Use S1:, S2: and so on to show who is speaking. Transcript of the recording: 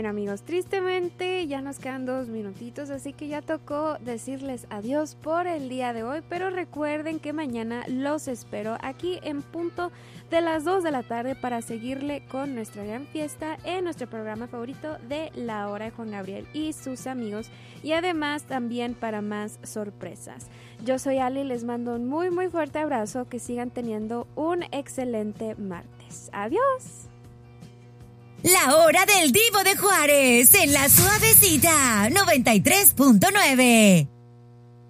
S1: Bueno, amigos, tristemente ya nos quedan 2 minutitos, así que ya tocó decirles adiós por el día de hoy, pero recuerden que mañana los espero aquí en punto de las 2 de la tarde para seguirle con nuestra gran fiesta en nuestro programa favorito de La Hora de Juan Gabriel y sus amigos, y además también para más sorpresas. Yo soy Ali, les mando un muy muy fuerte abrazo, que sigan teniendo un excelente martes. Adiós.
S2: La Hora del Divo de Juárez en La Suavecita 93.9.